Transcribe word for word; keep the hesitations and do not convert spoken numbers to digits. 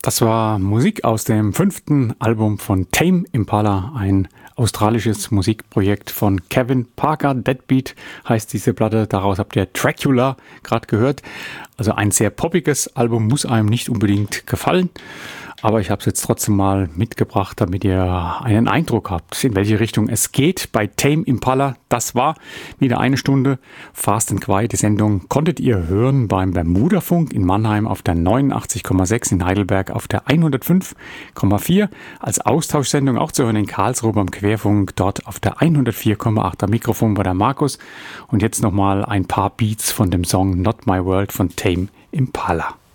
Das war Musik aus dem fünften Album von Tame Impala, ein australisches Musikprojekt von Kevin Parker. Deadbeat heißt diese Platte, daraus habt ihr Dracula gerade gehört. Also ein sehr poppiges Album, muss einem nicht unbedingt gefallen, aber ich habe es jetzt trotzdem mal mitgebracht, damit ihr einen Eindruck habt, in welche Richtung es geht bei Tame Impala. Das war wieder eine Stunde Fast and Quiet. Die Sendung konntet ihr hören beim Bermuda-Funk in Mannheim auf der neunundachtzig Komma sechs, in Heidelberg auf der hundertfünf Komma vier, als Austauschsendung auch zu hören in Karlsruhe beim Querfunk, dort auf der hundertvier Komma acht. Am Mikrofon war der Markus und jetzt nochmal ein paar Beats von dem Song Not My World von Tame Impala.